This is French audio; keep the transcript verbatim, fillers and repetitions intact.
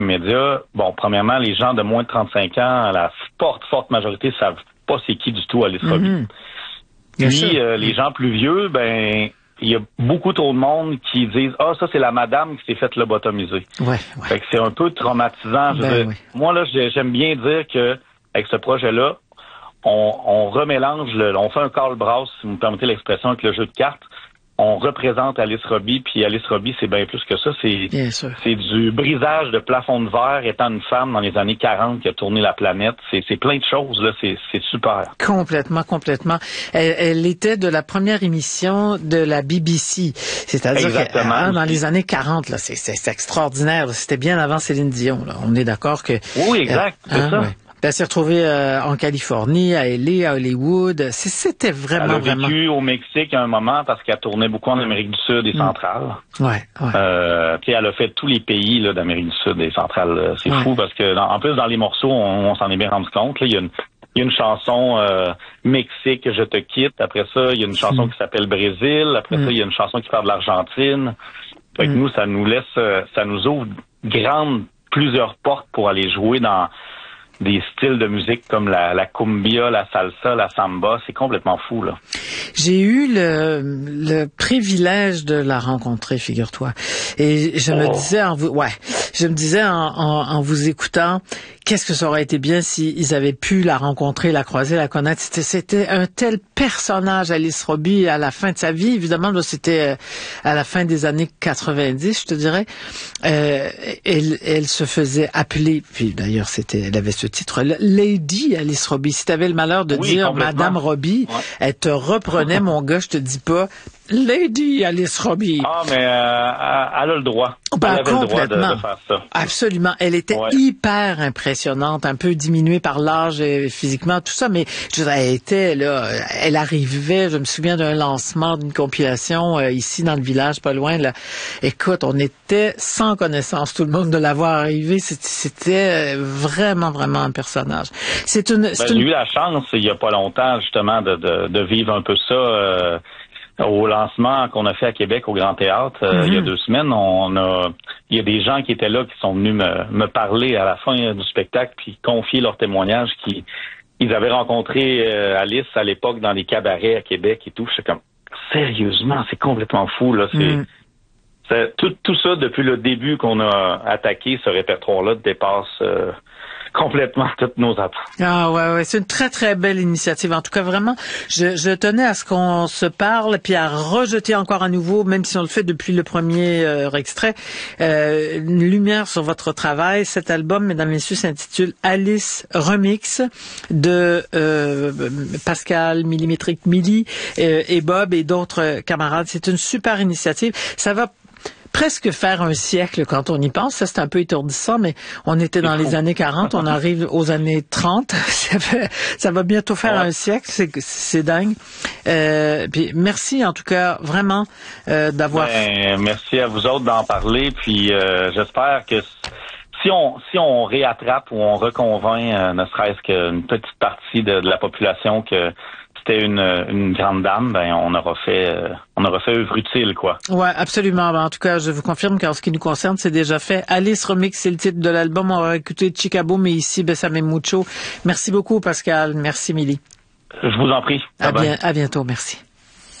médias, bon, premièrement, les gens de moins de trente-cinq ans, la forte, forte majorité, savent pas c'est qui du tout Alice Roby. Mm-hmm. Puis, euh, les gens plus vieux, ben, il y a beaucoup trop de monde qui disent « Ah, ça, c'est la madame qui s'est faite lobotomiser. » Ouais, ouais. Fait que c'est un peu traumatisant. Je ben, veux dire, oui. Moi, là, j'aime bien dire que avec ce projet-là, on, on remélange, le, on fait un Karl Brass, si vous me permettez l'expression, avec le jeu de cartes. On représente Alice Roby, puis Alice Roby, c'est bien plus que ça. C'est, c'est du brisage de plafond de verre étant une femme dans les années quarante qui a tourné la planète. C'est, c'est plein de choses, là. C'est, c'est super. Complètement, complètement. Elle, elle était de la première émission de la B B C. C'est-à-dire que, hein, dans les années quarante, là, c'est, c'est, c'est extraordinaire. C'était bien avant Céline Dion, là. On est d'accord que... Oui, exact. Euh, c'est hein, ça. Ouais. Elle s'est retrouvée euh, en Californie, à L A, à Hollywood. C'était vraiment, vraiment... Elle a vécu vraiment... au Mexique à un moment parce qu'elle tournait beaucoup en Amérique du Sud et centrale. Mmh. Ouais, ouais. Euh, puis elle a fait tous les pays là, d'Amérique du Sud et centrale. C'est ouais. fou parce que, dans, en plus, dans les morceaux, on, on s'en est bien rendu compte. Là, il y a une, il y a une chanson euh, Mexique, je te quitte. Après ça, il y a une chanson mmh. qui s'appelle Brésil. Après mmh. ça, il y a une chanson qui parle de l'Argentine. Fait que mmh. nous, ça nous laisse, ça nous ouvre grandes, plusieurs portes pour aller jouer dans des styles de musique comme la, la cumbia, la salsa, la samba. C'est complètement fou, là. J'ai eu le, le privilège de la rencontrer, figure-toi. Et je oh. me disais en vous, ouais, je me disais en, en, en vous écoutant, qu'est-ce que ça aurait été bien s'ils avaient pu la rencontrer, la croiser, la connaître. C'était, c'était un tel personnage, Alice Roby, à la fin de sa vie. Évidemment, là, c'était à la fin des années quatre-vingt-dix, je te dirais. Euh, elle, elle se faisait appeler, puis d'ailleurs, c'était, elle avait ce titre, Lady Alice Roby. Si tu avais le malheur de oui, dire Madame Roby, ouais. elle te reprenait, mon gars, je te dis pas, Lady Alice Roby. Ah, mais euh, elle a le droit. Ben, elle avait complètement. le droit de, de faire ça. Absolument. Elle était ouais. hyper impressionnante, un peu diminuée par l'âge et physiquement, tout ça, mais je veux dire, elle était là, elle arrivait, je me souviens d'un lancement d'une compilation euh, ici dans le village, pas loin, là. Écoute, on était sans connaissance, tout le monde, de la voir arriver. C'était, c'était vraiment, vraiment un personnage. C'est une, ben, c'est j'ai une... eu la chance, il y a pas longtemps, justement, de, de, de vivre un peu ça, euh, au lancement qu'on a fait à Québec au Grand Théâtre euh, mm-hmm. il y a deux semaines. On a, il y a des gens qui étaient là qui sont venus me, me parler à la fin du spectacle puis confier leur témoignage qui ils avaient rencontré euh, Alice à l'époque dans des cabarets à Québec et tout. Je suis comme sérieusement, c'est complètement fou là. C'est, mm. c'est tout, tout ça depuis le début qu'on a attaqué ce répertoire-là dépasse euh, complètement toutes nos attentes. Ah ouais, ouais, c'est une très très belle initiative. En tout cas, vraiment, je, je tenais à ce qu'on se parle puis à rejeter encore à nouveau, même si on le fait depuis le premier euh, extrait, euh, une lumière sur votre travail. Cet album, mesdames et messieurs, s'intitule Alice Remix de euh, Pascal Millimétrique Milly euh, et Bob et d'autres camarades. C'est une super initiative. Ça va presque faire un siècle quand on y pense. Ça, c'est un peu étourdissant, mais on était dans les années quarante, on arrive aux années trente. Ça, fait, ça va bientôt faire ouais. un siècle. C'est, c'est dingue. Euh, puis merci, en tout cas, vraiment, euh, d'avoir... Ben, merci à vous autres d'en parler. Puis euh, j'espère que si on si on réattrape ou on reconvainc, euh, ne serait-ce qu'une petite partie de, de la population que c'était une, une grande dame, ben on aura fait euh, on aura fait œuvre utile, quoi. Ouais, absolument. Ben, en tout cas, je vous confirme qu'en ce qui nous concerne, c'est déjà fait. Alice Remix, c'est le titre de l'album. On va écouter Chicago, mais ici, Besame Mucho. Merci beaucoup, Pascal. Merci, Milly. Je vous en prie. À, bien, à bientôt. Merci.